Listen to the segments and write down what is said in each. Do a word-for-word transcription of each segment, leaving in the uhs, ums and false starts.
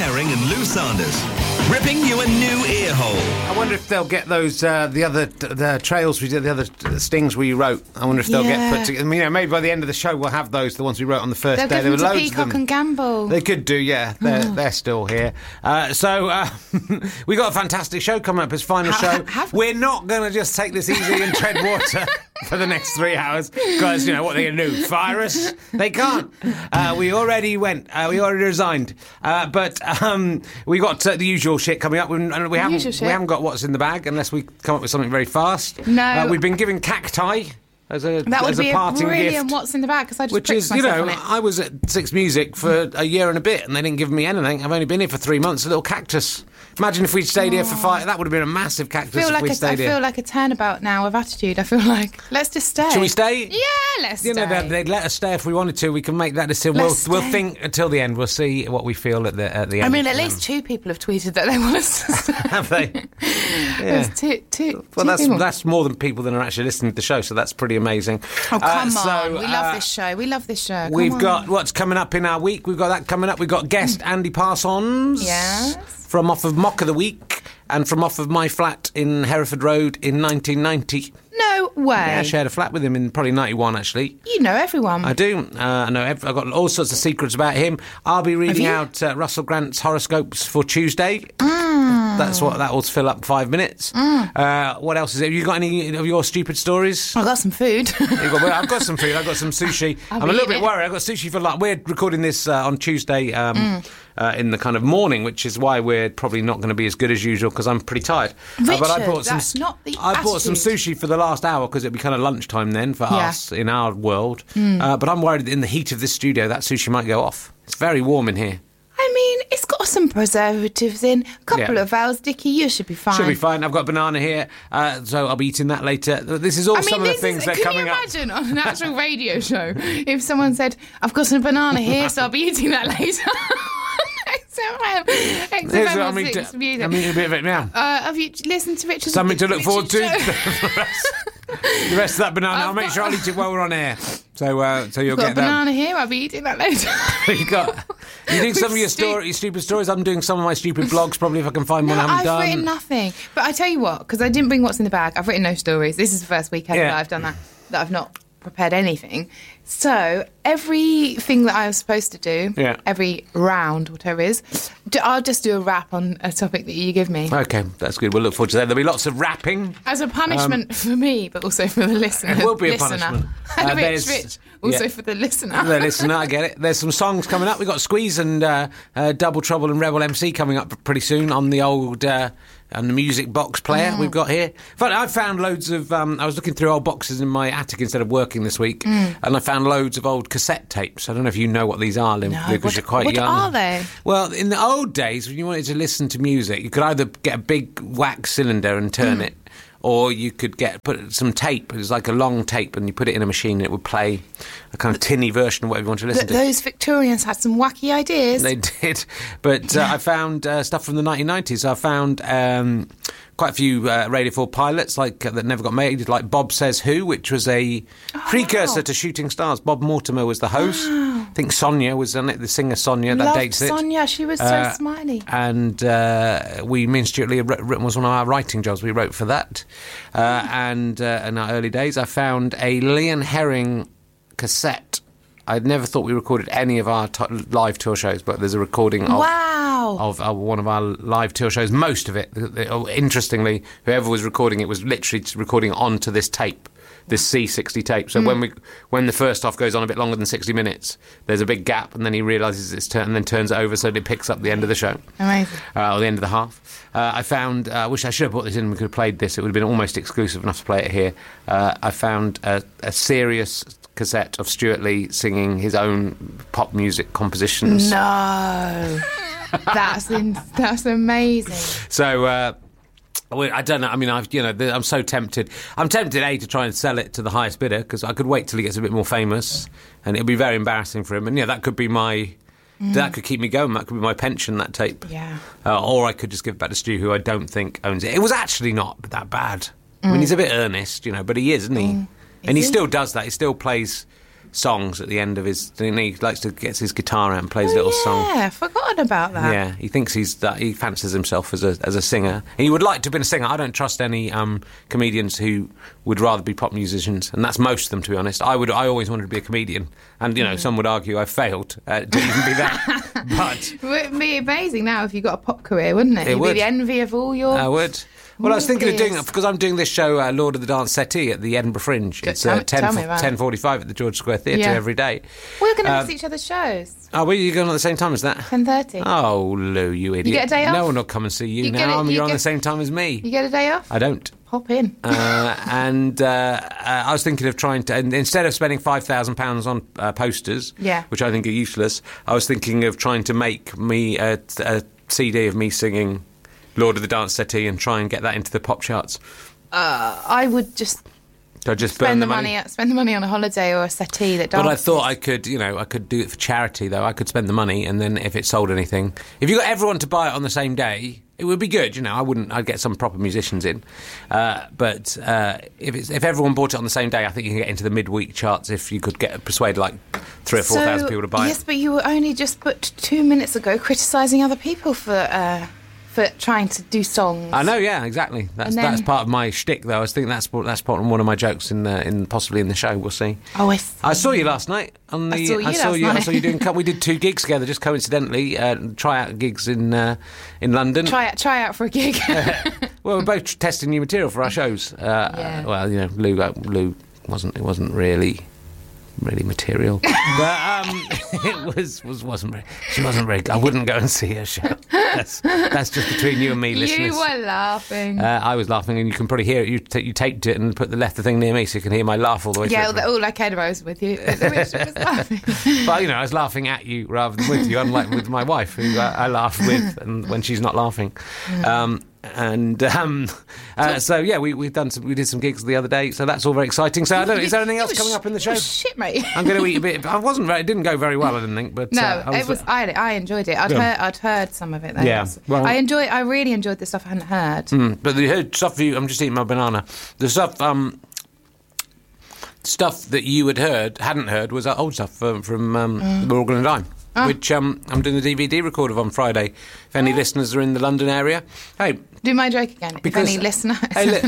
Herring and Lou Sanders, ripping you a new ear hole. I wonder if they'll get those, uh, the other the trails we did, the other stings we wrote. I wonder if they'll Yeah. get put together. I mean, you know, maybe by the end of the show we'll have those, the ones we wrote on the first They'll day. give There were them to loads of Peacock them. and Gamble. They could do, yeah. They're, Mm. they're still here. Uh, so uh, we got a fantastic show coming up as final Ha- show. ha- have- We're not going to just take this easy and tread water for the next three hours because, you know, what are they going to do? Fire us? They can't. Uh, we already went. Uh, we already resigned. Uh, but um, we got uh, the usual shit coming up. We, and we haven't. Usual shit. We haven't got what's in the bag unless we come up with something very fast. No. Uh, we've been giving cacti as a That would as be a a parting brilliant gift. what's in the bag, because I just Which pricked is, you myself know, on it. I was at Six Music for a year and a bit, and they didn't give me anything. I've only been here for three months. A little cactus. Imagine if we'd stayed here for five. That would have been a massive cactus I feel if like we'd a, I stayed feel here. like a turnabout now of attitude. I feel like, let's just stay. Should we stay? Yeah, let's You know, stay. they'd, they'd let us stay if we wanted to. We can make that decision. We'll, Let's we'll stay. think until the end. We'll see what we feel at the at the I end. mean, at least two people have tweeted that they want us to stay. have they? Yeah. There's two, two, Well, two that's people. that's more than people that are actually listening to the show, so that's pretty amazing. Oh, come Uh, on. so, we uh, love this show. We love this show. Come We've on. got what's coming up in our week. We've got that coming up. We've got guest Andy Parsons. Yes. From off of Mock of the Week and from off of my flat in Hereford Road in nineteen ninety. No way. Yeah, I shared a flat with him in probably ninety-one, actually. You know everyone. I do. Uh, I know. Ev- I've got all sorts of secrets about him. I'll be reading you? out uh, Russell Grant's horoscopes for Tuesday. Mm. That's what that will fill up five minutes. Uh, what else is it? Have you got any of your stupid stories? I've got some food. You've got- well, I've got some food. I've got some sushi. I'll I'm a be little bit eating it. worried. I've got sushi for lunch. We're recording this uh, on Tuesday um, Mm. uh, in the kind of morning, which is why we're probably not going to be as good as usual because I'm pretty tired. Uh, but I Richard, bought some. that's not the I bought some attitude. sushi for the last hour because it'd be kind of lunchtime then for Yeah. Mm. us in our world. Uh, but I'm worried that in the heat of this studio that sushi might go off. It's very warm in here. I mean, it's got some preservatives in. A couple Yeah. of hours, Dickie. You should be fine. Should be fine. I've got banana here, uh, so I'll be eating that later. This is all I mean, some of the this things is, that are can coming you up. imagine on an actual radio show if someone said, "I've got some banana here, so I'll be eating that later." X F M, X F M Here's what or I'm eating- six music. I'm eating a bit of it now. Uh, have you listened to Richard's Something to look forward to. Richard's show? the, rest, the rest of that banana, I've I'll make got- sure I'll eat it while we're on air. So, uh, so you'll Got a get that. banana here. I'll be eating that later. you got. You doing some of your Stu- story, your stupid stories. I'm doing some of my stupid blogs. Probably if I can find one I No, haven't I've done. written nothing. But I tell you what, because I didn't bring what's in the bag, I've written no stories. This is the first weekend Yeah. that I've done that, that I've not prepared anything. So everything that I was supposed to do, Yeah. every round, whatever it is, d- I'll just do a rap on a topic that you give me. Okay, that's good. We'll look forward to that. There'll be lots of rapping. As a punishment for me, but also for the listener. Um, It will be a listener. punishment. And Uh, Rich, there's- Rich, also yeah. for the listener. The listener, I get it. There's some songs coming up. We've got Squeeze and uh, uh, Double Trouble and Rebel M C coming up pretty soon on the old uh, on the music box player Mm. we've got here. But I found loads of. Um, I was looking through old boxes in my attic instead of working this week, Mm. and I found loads of old cassette tapes. I don't know if you know what these are, Lim, No, because what- you're quite what young. are they? Well, in the old days, when you wanted to listen to music, you could either get a big wax cylinder and turn Mm. it. Or you could get put some tape. It was like a long tape, and you put it in a machine, and it would play a kind of tinny version of whatever you want to listen Th- to. those Victorians had some wacky ideas. They did, but uh, I found uh, stuff from the nineteen nineties. I found um, quite a few uh, Radio four pilots like uh, that never got made, like Bob Says Who, which was a precursor wow. to Shooting Stars. Bob Mortimer was the host. I think Sonia was on it, the singer Sonia. That Loved dates it. Sonia, she was Uh, so smiley. And uh, we, me and Stuart Lee, written was one of our writing jobs. We wrote for that. Uh, and uh, in our early days, I found a Leon Herring cassette. I'd never thought we recorded any of our t- live tour shows, but there's a recording of, Wow. of, of one of our live tour shows. Most of it, interestingly, whoever was recording it was literally recording onto this tape. This C sixty tape. So Mm. when we when the first half goes on a bit longer than sixty minutes, there's a big gap, and then he realises it's turned, and then turns it over so that it picks up the end of the show, Amazing. uh, or the end of the half. Uh, I found. I uh, wish I should have brought this in. We could have played this. It would have been almost exclusive enough to play it here. Uh, I found a, a serious cassette of Stuart Lee singing his own pop music compositions. No. that's in, that's amazing. So. Uh, Well, I don't know. I mean, I've you know, I'm so tempted. I'm tempted a to try and sell it to the highest bidder because I could wait till he gets a bit more famous, and it'd be very embarrassing for him. And yeah, that could be my mm. that could keep me going. That could be my pension. That tape. Yeah. Uh, or I could just give it back to Stu, who I don't think owns it. It was actually not that bad. Mm. I mean, he's a bit earnest, you know, but he is, isn't he? Mm. And Is he he? still does that. He still plays songs at the end of his. He likes to gets his guitar out and plays Oh, a little yeah, song. Yeah, forgotten about that. Yeah, he thinks he's that he fancies himself as a as a singer. He would like to have been a singer. I don't trust any um, comedians who would rather be pop musicians, and that's most of them, to be honest. I would. I always wanted to be a comedian, and you know, mm. some would argue I failed uh, to even be that. But it would be amazing now if you got a pop career, wouldn't it? It You'd would. be the envy of all your. I would. Well, I was thinking of doing it Yes. because I'm doing this show, uh, Lord of the Dance Settee, at the Edinburgh Fringe. Good, It's tell uh, me- tell me about it. ten forty-five at the George Square Theatre Yeah. every day. We're going to Uh, miss each other's shows. Oh, were you going at the same time as that? ten thirty. Oh, Lou, you idiot. get a day No off? one will come and see you, You get now. it- I mean, you you're on get- the same time as me. You get a day off? I don't. Pop in. Uh, and uh, uh, I was thinking of trying to, and instead of spending five thousand pounds on uh, posters, Yeah. which I think are useless, I was thinking of trying to make me a, a C D of me singing Lord of the Dance Settee and try and get that into the pop charts. Uh, I would just So I just burn spend the the money. money. Spend the money on a holiday or a settee that dances. But I thought I could, you know, I could do it for charity, though. I could spend the money, and then if it sold anything, if you got everyone to buy it on the same day, it would be good. You know, I wouldn't. I'd get some proper musicians in, uh, but uh, if it's, if everyone bought it on the same day, I think you can get into the midweek charts if you could get persuade like three or four So, thousand people to buy yes, it. but you were only just but two minutes ago criticising other people for uh, for trying to do songs. I know, yeah, exactly. That's And then- that's part of my shtick, though. I was thinking that's what- that's part of one of my jokes in uh, in possibly in the show. We'll see. Oh, I see. I saw you last night on the. I saw you last you. I night. saw you doing. We did two gigs together, just coincidentally. Uh, try out gigs in uh, in London. Try out, try out for a gig. Well, we're both testing new material for our shows. Uh, Yeah. Well, you know, Lou, uh, Lou wasn't. It wasn't really, really material. But um, it was, was wasn't. Very, she wasn't very. I wouldn't go and see her show. That's that's just between you and me, listeners. You were laughing. Uh, I was laughing, and you can probably hear it. You, ta you taped it and put the left the thing near me, so you can hear my laugh all the way yeah, through. all, all I cared about was with you. Which was laughing. But you know, I was laughing at you rather than with you, unlike with my wife, who I, I laugh with, and when she's not laughing. Um, and um, uh, so yeah, we we've done some, we did some gigs the other day, so that's all very exciting. So I don't. Is there anything You else were coming sh- up in the you show? were Shit, mate. I'm going to eat a bit. I wasn't very. It didn't go very well, I didn't think. But No, uh, I it was. I, I enjoyed it. I'd Good. heard. I'd heard some of it. Though. Yeah, well- I enjoyed. I really enjoyed the stuff I hadn't heard. Mm, but the heard stuff you. I'm just eating my banana. The stuff. Um, stuff that you had heard, hadn't heard, was uh, old stuff from, from um, Mm. We're All Gonna Die. Ah. Which um, I'm doing the D V D record of on Friday. If any listeners are in the London area, hey, Do my joke again. Because- if any listeners. hey, li-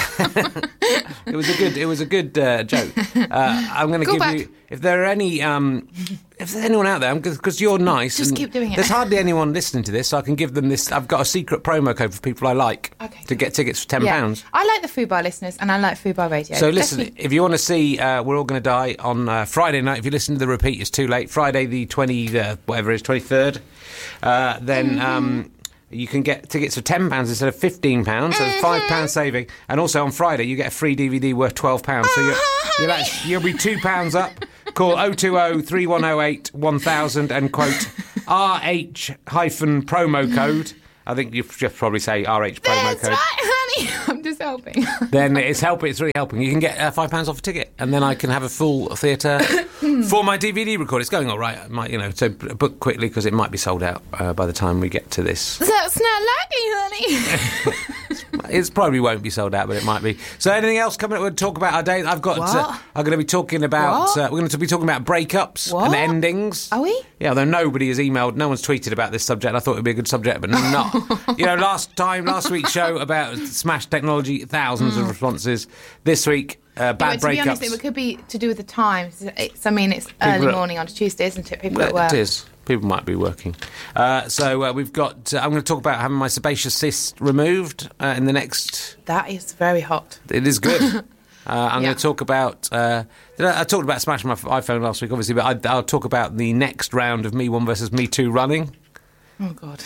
it was a good, it was a good uh, joke. Uh, I'm going to Go give back. you, if there are any, um, if there's anyone out there, because you're nice, Just and keep doing it. There's hardly anyone listening to this, so I can give them this. I've got a secret promo code for people I like Okay. to get tickets for ten yeah. pounds. I like the Fubar listeners, and I like Fubar Radio. So listen, Definitely- if you want to see uh, We're All Going to Die on uh, Friday night, if you listen to the repeat, it's too late. Friday the twenty, uh, whatever it is, twenty-third. Uh, then um, you can get tickets for ten pounds instead of fifteen pounds. So it's five pounds saving. And also on Friday you get a free D V D worth twelve pounds. So you're, you'll, actually, you'll be two pounds up. Call oh two oh, three one oh eight, one thousand and quote R H hyphen promo code. I think you should probably say R H promo That's code. right, honey. I'm just helping. Then it's helping. It's really helping. You can get uh, five pounds off a ticket, and then I can have a full theatre for my D V D record. It's going all right. I might, you know, so b- book quickly because it might be sold out uh, by the time we get to this. That's not likely, honey. It probably won't be sold out, but it might be. So, anything else coming up? We'll talk about our day. I've got. Uh, What? I'm going to be talking about. What? Uh, we're going to be talking about breakups What? and endings. Are we? Yeah, although nobody has emailed, no one's tweeted about this subject. I thought it would be a good subject, but not. You know, last time, last week's show about Smash Technology, thousands of responses. This week, uh, bad But to be breakups. honest, it could be to do with the times. It's, I mean, it's early are- morning on a Tuesday, isn't it? People Well, at work. it is. People might be working. Uh, so uh, we've got. Uh, I'm going to talk about having my sebaceous cyst removed uh, in the next. That is very hot. It is good. Uh, I'm Yeah. going to talk about. Uh, did I, I talked about smashing my f- iPhone last week, obviously, but I, I'll talk about the next round of Me One versus Me Two running. Oh God.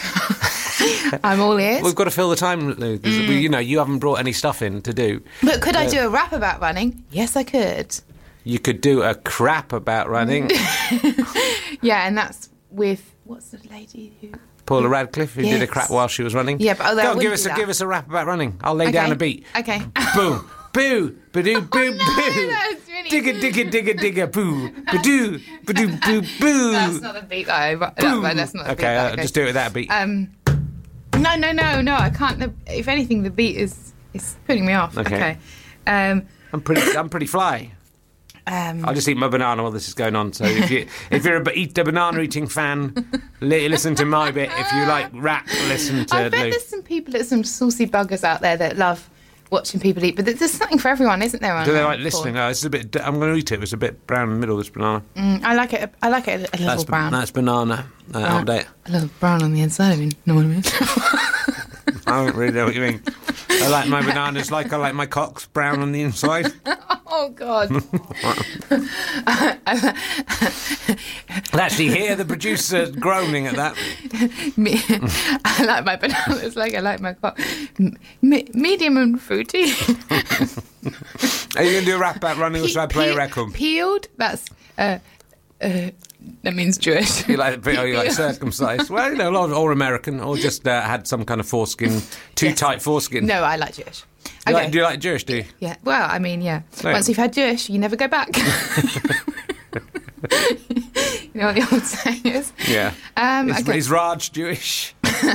I'm all ears. We've got to fill the time, Lou. 'Cause we, you know, you haven't brought any stuff in to do. But could I Uh, do a rap about running? Yes, I could. You could do a crap about running. Yeah, and that's with what's the lady who? Paula Radcliffe, who did a Yes. crap while she was running. Yeah, but although I Go on, give wouldn't us do a that. give us a rap about running. I'll lay down Okay. a beat. Okay. Boom, boo, badoo, boo, no, boo. that's really- Digga, digga, digga, digga, boo, badoo, badoo, boo, boo. That's not a beat that I. That, Boom. that, that's not a beat. Okay, that I uh, go- just do it with that beat. Um. No, no, no, no. I can't. The, if anything, the beat is is putting me off. Okay. Okay. Um. I'm pretty, I'm pretty fly. Um, I'll just eat my banana while this is going on. So if you if you're a, ba- eat a banana eating fan, li- listen to my bit. If you like rap, listen to I bet Lou. there's some people, there's some saucy buggers out there that love watching people eat, but there's there's something for everyone, isn't there? Do they on like listening? Oh, it's a bit. I'm going to eat it. It's a bit brown in the middle. This banana. Mm, I like it. I like it a, a little That's brown. that's banana uh, Uh, update. A little brown on the inside. I mean, know what I mean? I don't really know what you mean. I like my bananas like I like my cocks brown on the inside. Oh God! I'll actually hear the producer groaning at that. Me, I like my bananas like I like my cock. Me, medium and fruity. Are you going to do a rap about running or should I play a Pe- record? Peeled. That's uh, uh, that means Jewish. You like, oh, you like circumcised? Well, you know, a lot of or American, or just uh, had some kind of foreskin, too Yes. tight foreskin. No, I like Jewish. You Okay. like, do you like Jewish? Do you? Yeah. Well, I mean, yeah. Right. Once you've had Jewish, you never go back. You know what the old saying is? Yeah. Um, is, okay. is Raj Jewish?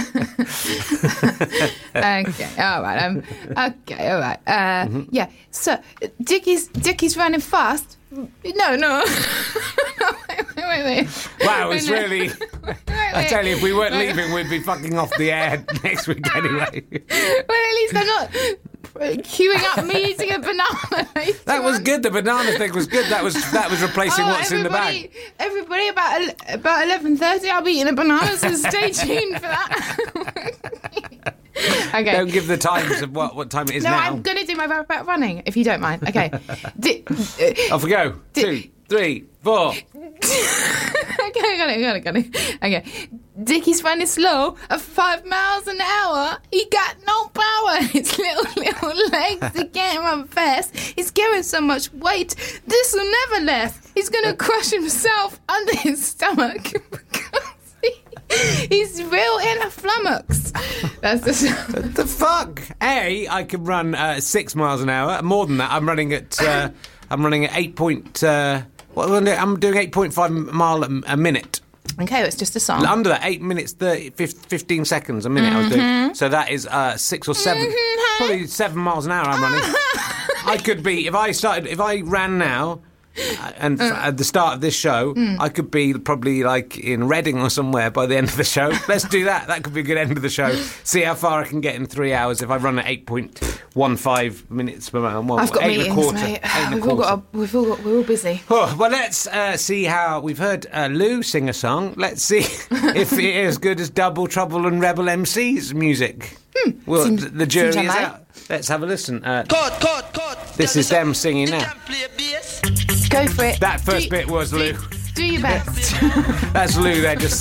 Okay, all right. Um, okay, all right. Uh, Mm-hmm. Yeah. So Dickie's Dickie's running fast. No, no. wait, wait, wait, wait. Wow, Wait, it's no. really. Wait, I wait. tell you, if we weren't Wait. leaving, we'd be fucking off the air next week anyway. Well, at least I'm not queuing up me eating a banana. That was good. The banana thing was good. That was that was replacing Oh, what's in the everybody, bag. everybody, about el- about eleven thirty, I'll be eating a banana. So stay tuned for that. Okay. Don't give the times of what, what time it is No, now. I'm going to do my rap about running, if you don't mind. Okay. Di- uh, Off we go. Two, three, four. okay, got it, got it, got it. Okay. Dickie's running slow at five miles an hour. He got no power. His little, little legs, they can't run fast. He's carrying so much weight. This will never last. He's going to crush himself under his stomach. because he- He's real in a flummox. That's the sound. The fuck? A, I can run uh, six miles an hour. More than that, I'm running at. Uh, I'm running at eight point. Uh, what am I doing? I'm doing eight point five mile a, a minute. Okay, it's just a song. Under that, eight minutes, thirty, fifteen seconds a minute. I was doing. So that is uh, six or seven, probably seven miles an hour. I'm running. I could be if I started. If I ran now. Uh, and f- at the start of this show, I could be probably like in Reading or somewhere by the end of the show. Let's do that. That could be a good end of the show. See how far I can get in three hours if I run at eight point one five minutes per mile. Well, I've got eight and a meetings, quarter, mate. eight and a We've all quarter. got. A, we've all got. We're all busy. Oh, well, let's uh, see how we've heard uh, Lou sing a song. Let's see if it is as good as Double Trouble and Rebel M C's music. Hmm. Well, Seems- th- the jury seems is alright. out. Let's have a listen. Uh, Cut, cut, cut. This is them singing now. Go for it. That first Do- bit was do- Lou. Do your best. That's Lou there just